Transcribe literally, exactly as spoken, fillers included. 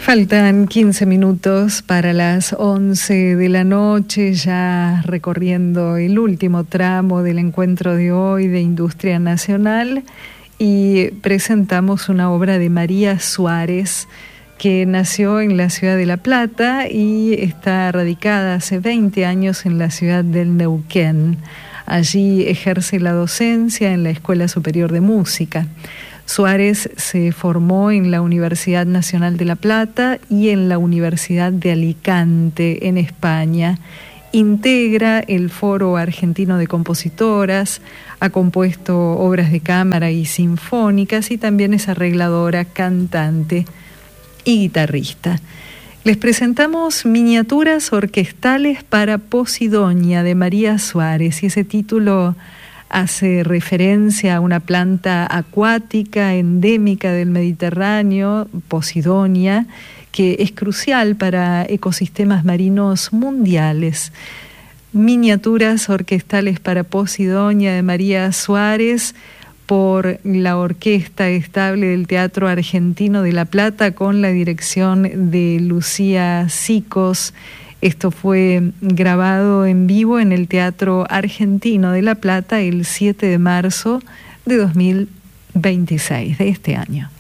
Faltan quince minutos para las once de la noche, ya recorriendo el último tramo del encuentro de hoy de Industria Nacional, y presentamos una obra de María Suárez, que nació en la ciudad de La Plata y está radicada hace veinte años en la ciudad del Neuquén. Allí ejerce la docencia en la Escuela Superior de Música. Suárez se formó en la Universidad Nacional de La Plata y en la Universidad de Alicante, en España. Integra el Foro Argentino de Compositoras, ha compuesto obras de cámara y sinfónicas y también es arregladora, cantante y guitarrista. Les presentamos Miniaturas Orquestales para Posidonia de María Suárez, y ese título hace referencia a una planta acuática endémica del Mediterráneo, Posidonia, que es crucial para ecosistemas marinos mundiales. Miniaturas Orquestales para Posidonia de María Suárez, por la Orquesta Estable del Teatro Argentino de La Plata, con la dirección de Lucía Sicos. Esto fue grabado en vivo en el Teatro Argentino de La Plata el siete de marzo de dos mil veintiséis, de este año.